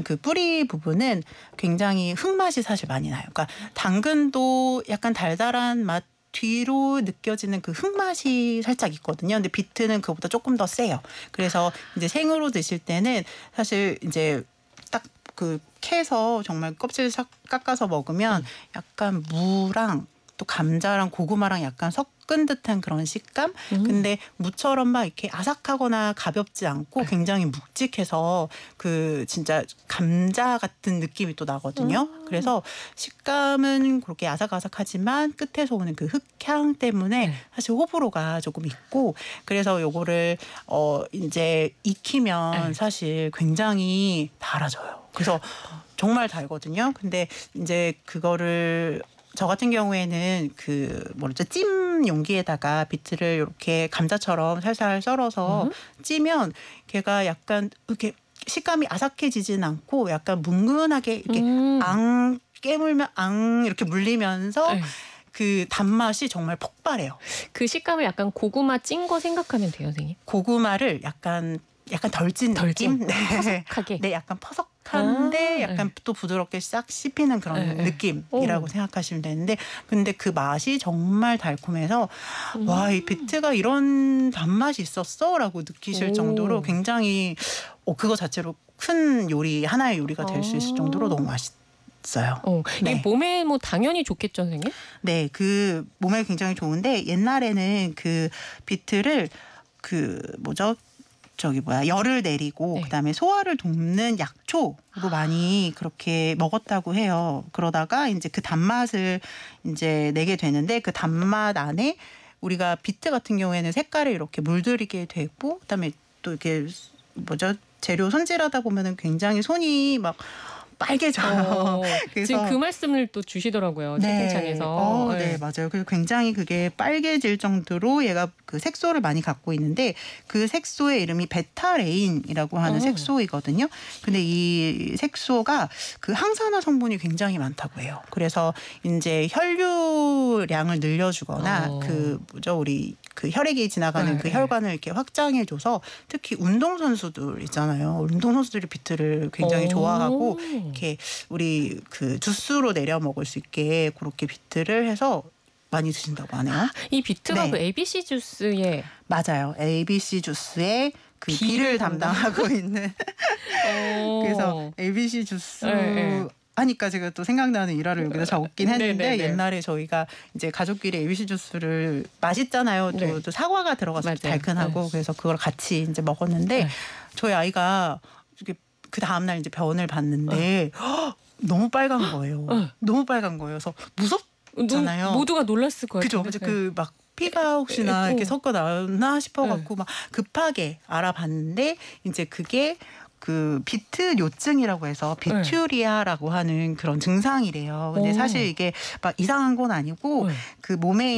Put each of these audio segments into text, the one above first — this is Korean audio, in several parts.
보시면 그 뿌리 부분은 굉장히 흙맛이 사실 많이 나요. 그러니까 당근도 약간 달달한 맛 뒤로 느껴지는 그 흙맛이 살짝 있거든요. 근데 비트는 그거보다 조금 더 세요. 그래서 이제 생으로 드실 때는 사실 이제 딱 그 캐서 정말 껍질 싹 깎아서 먹으면 약간 무랑 또 감자랑 고구마랑 약간 섞은 듯한 그런 식감? 근데 무처럼 막 이렇게 아삭하거나 가볍지 않고 굉장히 묵직해서 그 진짜 감자 같은 느낌이 또 나거든요. 그래서 식감은 그렇게 아삭아삭하지만 끝에서 오는 그 흙향 때문에 사실 호불호가 조금 있고 그래서 요거를 이제 익히면 사실 굉장히 달아져요. 그래서 정말 달거든요. 근데 이제 그거를 저 같은 경우에는 그 뭐죠 찜 용기에다가 비트를 이렇게 감자처럼 살살 썰어서 찌면 걔가 약간 이렇게 식감이 아삭해지진 않고 약간 뭉근하게 이렇게 앙 깨물면 앙 이렇게 물리면서 그 단맛이 정말 폭발해요. 그 식감을 약간 고구마 찐 거 생각하면 돼요, 선생님. 고구마를 약간 덜 찐 느낌? 네. 퍼석하게. 네, 약간 퍼석한데 약간 또 부드럽게 싹 씹히는 그런 느낌이라고 생각하시면 되는데 근데 그 맛이 정말 달콤해서 와, 이 비트가 이런 단맛이 있었어? 라고 느끼실 정도로 굉장히 그거 자체로 큰 요리, 하나의 요리가 될 수 있을 정도로 너무 맛있어요. 이게 몸에 뭐 당연히 좋겠죠, 선생님? 네, 그 몸에 굉장히 좋은데 옛날에는 그 비트를 그 뭐죠? 열을 내리고 그다음에 소화를 돕는 약초로 많이 그렇게 먹었다고 해요. 그러다가 이제 그 단맛을 이제 내게 되는데 그 단맛 안에 우리가 비트 같은 경우에는 색깔을 이렇게 물들이게 되고 그다음에 또 이렇게 재료 손질하다 보면은 굉장히 손이 막 빨개져요. 그래서 지금 그 말씀을 또 주시더라고요. 채팅창에서. 네, 맞아요. 그래서 굉장히 그게 빨개질 정도로 얘가 그 색소를 많이 갖고 있는데 그 색소의 이름이 베타레인이라고 하는 색소이거든요. 근데 이 색소가 그 항산화 성분이 굉장히 많다고 해요. 그래서 이제 혈류량을 늘려주거나 우리 그 혈액이 지나가는 그 혈관을 이렇게 확장해줘서 특히 운동선수들 있잖아요. 운동선수들이 비트를 굉장히 좋아하고 이렇게 우리 그 주스로 내려 먹을 수 있게 그렇게 비트를 해서 많이 드신다고 하네요. 이 비트가 그 ABC 주스에 맞아요. ABC 주스에 그 B를 담당하고 있는 그래서 ABC 주스 하니까 제가 또 생각나는 일화를 여기다 적긴 했는데 옛날에 저희가 이제 가족끼리 ABC 주스를 맛있잖아요. 또 사과가 들어가서 달큰하고 그래서 그걸 같이 이제 먹었는데 저희 아이가 이렇게 그 다음날 이제 병원을 봤는데 너무 빨간 거예요. 너무 빨간 거예요. 그래서 무섭잖아요. 모두가 놀랐을 거예요. 그죠. 그 막 피가 혹시나 이렇게 섞어 나왔나 싶어갖고 막 급하게 알아봤는데 이제 그게 그 비트 요증이라고 해서 비튜리아라고 하는 그런 증상이래요. 근데 사실 이게 막 이상한 건 아니고 그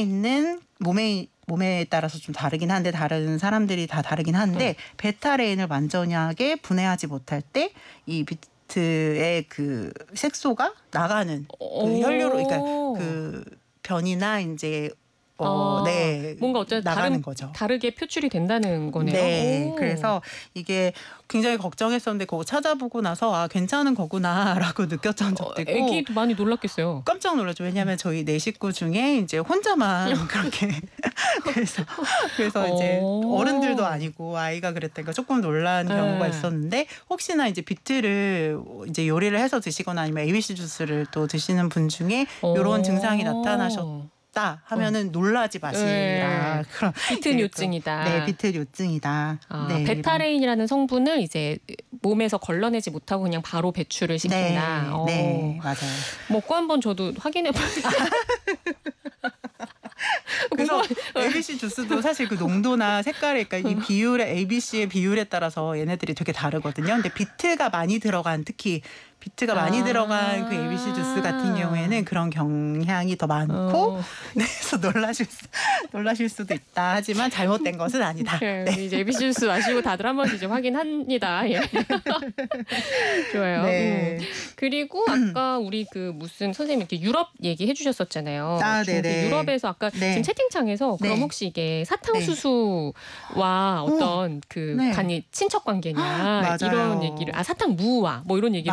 몸에 따라서 좀 다르긴 한데 다른 사람들이 다 다르긴 한데 베타레인을 완전하게 분해하지 못할 때 이 비트의 그 색소가 나가는 그 혈류로 그러니까 그 변이나 이제 뭔가 어쨌든 나가는 거죠. 다르게 표출이 된다는 거네요. 네, 그래서 이게 굉장히 걱정했었는데 그거 찾아보고 나서 괜찮은 거구나라고 느꼈던 적도 있고. 애기도 많이 놀랐겠어요. 깜짝 놀랐죠. 왜냐하면 저희 4식구 중에 이제 혼자만 그렇게 그래서 이제 어른들도 아니고 아이가 그랬다니까 조금 놀란 경우가 있었는데 혹시나 이제 비트를 이제 요리를 해서 드시거나 아니면 ABC 주스를 또 드시는 분 중에 이런 증상이 나타나셨다 하면은 놀라지 마시라. 그런 비트 요증이다. 네, 비트 요증이다. 베타레인이라는 성분을 이제 몸에서 걸러내지 못하고 그냥 바로 배출을 시킨다. 네, 맞아요. 먹고 한번 저도 확인해 봐요. 그래서 ABC 주스도 사실 그 농도나 색깔에 그러니까 이 비율에 ABC의 비율에 따라서 얘네들이 되게 다르거든요. 근데 비트가 많이 들어간 특히 비트가 많이 들어간 그 ABC 주스 같은 경우에는 그런 경향이 더 많고 그래서 놀라실 수도 있다. 하지만 잘못된 것은 아니다. 이제 ABC 주스 마시고 다들 한 번씩 좀 확인합니다. 좋아요. 그리고 아까 우리 그 무슨 선생님 이렇게 유럽 얘기해 주셨었잖아요. 유럽에서 아까 지금 채팅창에서 그럼 혹시 이게 사탕수수와 어떤 그 간이 친척 관계냐 이런 얘기를 사탕무와 뭐 이런 얘기를